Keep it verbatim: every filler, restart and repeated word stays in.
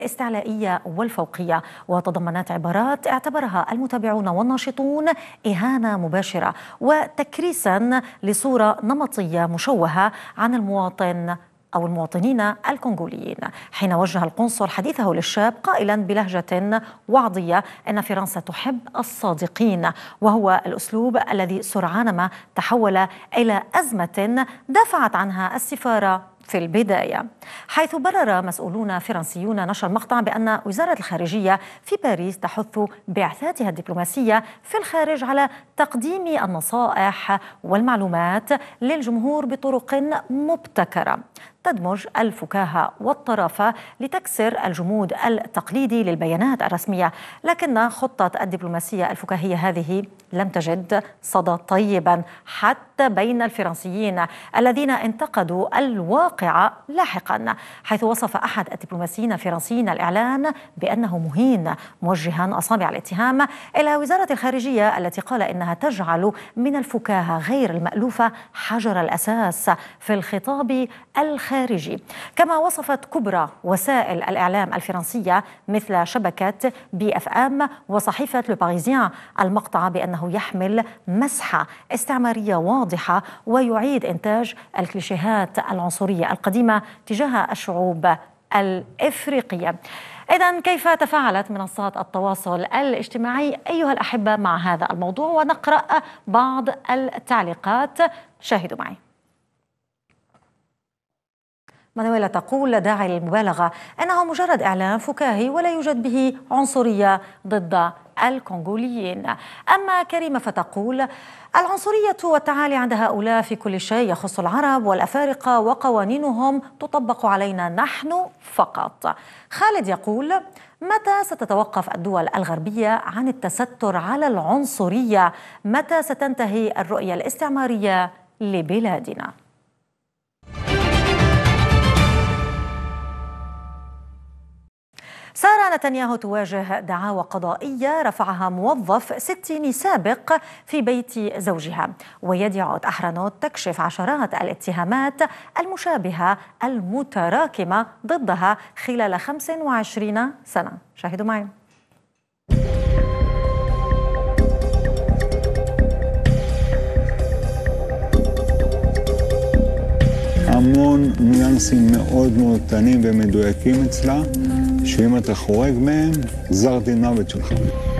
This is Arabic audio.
الاستعلائية والفوقية، وتضمنت عبارات اعتبرها المتابعون والناشطون إهانة مباشرة وتكريسا لصورة نمطية مشوهة عن المواطن أو المواطنين الكونغوليين، حين وجه القنصل حديثه للشاب قائلا بلهجة وعظية إن فرنسا تحب الصادقين، وهو الأسلوب الذي سرعان ما تحول إلى أزمة دافعت عنها السفارة في البداية، حيث برر مسؤولون فرنسيون نشر المقطع بأن وزارة الخارجية في باريس تحث بعثاتها الدبلوماسية في الخارج على تقديم النصائح والمعلومات للجمهور بطرق مبتكرة تدمج الفكاهة والطرافة لتكسر الجمود التقليدي للبيانات الرسمية، لكن خطة الدبلوماسية الفكاهية هذه لم تجد صدى طيبا حتى بين الفرنسيين الذين انتقدوا الواقع لاحقا، حيث وصف أحد الدبلوماسيين الفرنسيين الإعلان بأنه مهين، موجها أصابع الاتهام إلى وزارة الخارجية التي قال إنها تجعل من الفكاهة غير المألوفة حجر الأساس في الخطاب الخارجي. خارجي. كما وصفت كبرى وسائل الإعلام الفرنسية مثل شبكة بي اف ام وصحيفة لو باريزيان المقطع بأنه يحمل مسحة استعمارية واضحة ويعيد إنتاج الكليشيهات العنصرية القديمة تجاه الشعوب الإفريقية. إذن كيف تفاعلت منصات التواصل الاجتماعي أيها الأحبة مع هذا الموضوع؟ ونقرأ بعض التعليقات، شاهدوا معي. مانويلا تقول: داعي للمبالغة، إنه مجرد إعلان فكاهي ولا يوجد به عنصرية ضد الكونغوليين. أما كريمة فتقول: العنصرية والتعالي عند هؤلاء في كل شيء يخص العرب والأفارقة وقوانينهم تطبق علينا نحن فقط. خالد يقول: متى ستتوقف الدول الغربية عن التستر على العنصرية؟ متى ستنتهي الرؤية الاستعمارية لبلادنا؟ سارة نتنياهو تواجه دعاوى قضائية رفعها موظف ستيني سابق في بيت زوجها، ويدعوت أحرنوت تكشف عشرات الاتهامات المشابهة المتراكمة ضدها خلال خمس وعشرين سنة. شاهدوا معي. המון ניואנסים מאוד מאוד קטנים ומדויקים אצלה, שאם אתה חורג מהם, גזר דין מוות שלך.